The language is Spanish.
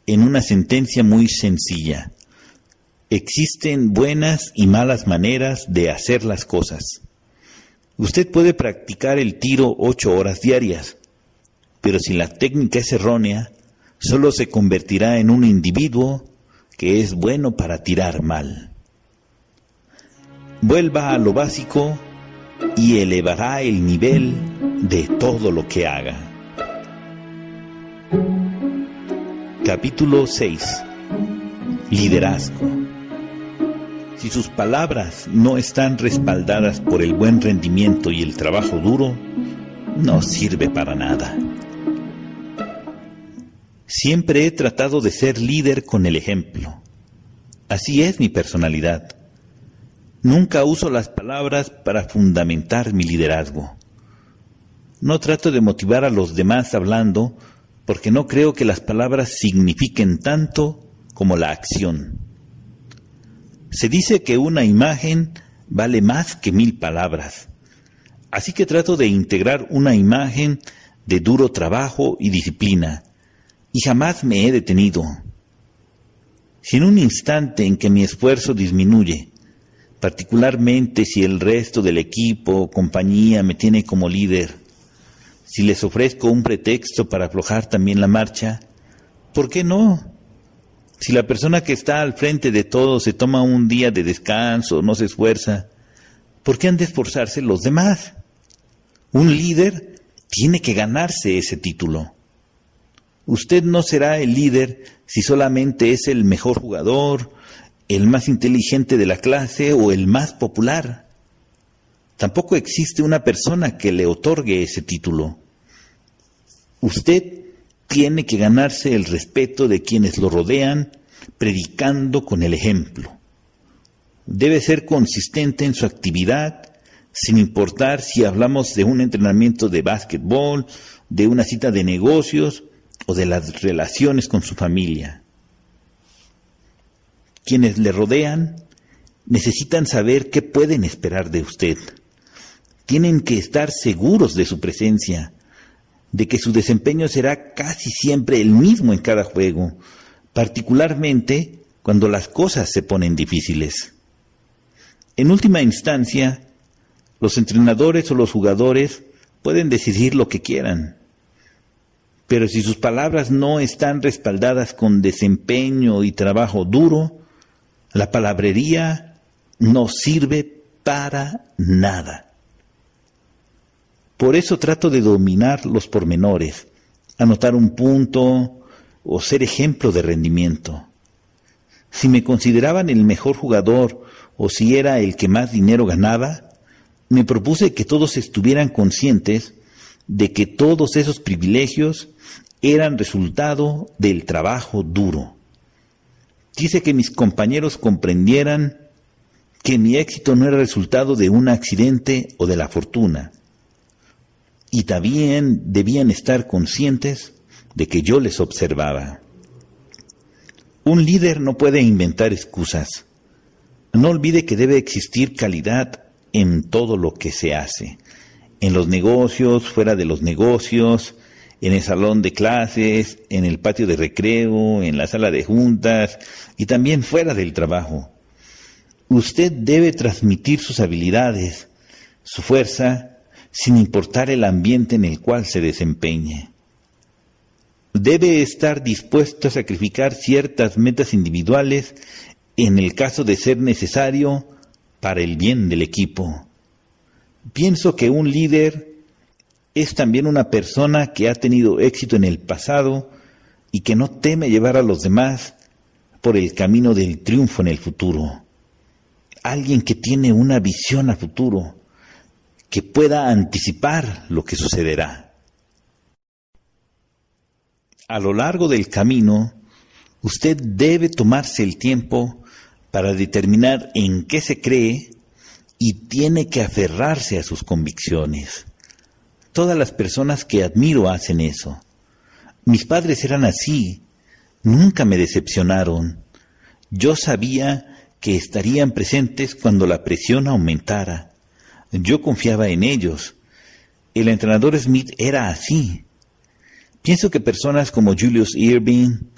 en una sentencia muy sencilla. Existen buenas y malas maneras de hacer las cosas. Usted puede practicar el tiro 8 horas diarias, pero si la técnica es errónea, solo se convertirá en un individuo que es bueno para tirar mal. Vuelva a lo básico y elevará el nivel de todo lo que haga. Capítulo 6. Liderazgo. Si sus palabras no están respaldadas por el buen rendimiento y el trabajo duro, no sirve para nada. Siempre he tratado de ser líder con el ejemplo. Así es mi personalidad. Nunca uso las palabras para fundamentar mi liderazgo. No trato de motivar a los demás hablando, porque no creo que las palabras signifiquen tanto como la acción. Se dice que una imagen vale más que 1000 palabras. Así que trato de integrar una imagen de duro trabajo y disciplina, y jamás me he detenido. Si en un instante en que mi esfuerzo disminuye, particularmente si el resto del equipo o compañía me tiene como líder, si les ofrezco un pretexto para aflojar también la marcha, ¿por qué no? Si la persona que está al frente de todo se toma un día de descanso, no se esfuerza, ¿por qué han de esforzarse los demás? Un líder tiene que ganarse ese título. Usted no será el líder si solamente es el mejor jugador, el más inteligente de la clase o el más popular. Tampoco existe una persona que le otorgue ese título. Usted tiene que ganarse el respeto de quienes lo rodean, predicando con el ejemplo. Debe ser consistente en su actividad, sin importar si hablamos de un entrenamiento de básquetbol, de una cita de negocios o de las relaciones con su familia. Quienes le rodean necesitan saber qué pueden esperar de usted. Tienen que estar seguros de su presencia, de que su desempeño será casi siempre el mismo en cada juego, particularmente cuando las cosas se ponen difíciles. En última instancia, los entrenadores o los jugadores pueden decidir lo que quieran, pero si sus palabras no están respaldadas con desempeño y trabajo duro, la palabrería no sirve para nada. Por eso trato de dominar los pormenores, anotar un punto o ser ejemplo de rendimiento. Si me consideraban el mejor jugador o si era el que más dinero ganaba, me propuse que todos estuvieran conscientes de que todos esos privilegios eran resultado del trabajo duro. Quise que mis compañeros comprendieran que mi éxito no era resultado de un accidente o de la fortuna. Y también debían estar conscientes de que yo les observaba. Un líder no puede inventar excusas. No olvide que debe existir calidad en todo lo que se hace. En los negocios, fuera de los negocios, en el salón de clases, en el patio de recreo, en la sala de juntas y también fuera del trabajo. Usted debe transmitir sus habilidades, su fuerza, sin importar el ambiente en el cual se desempeñe. Debe estar dispuesto a sacrificar ciertas metas individuales en el caso de ser necesario para el bien del equipo. Pienso que un líder es también una persona que ha tenido éxito en el pasado y que no teme llevar a los demás por el camino del triunfo en el futuro. Alguien que tiene una visión a futuro, que pueda anticipar lo que sucederá. A lo largo del camino, usted debe tomarse el tiempo para determinar en qué se cree y tiene que aferrarse a sus convicciones. Todas las personas que admiro hacen eso. Mis padres eran así, nunca me decepcionaron. Yo sabía que estarían presentes cuando la presión aumentara. Yo confiaba en ellos. El entrenador Smith era así. Pienso que personas como Julius Erving,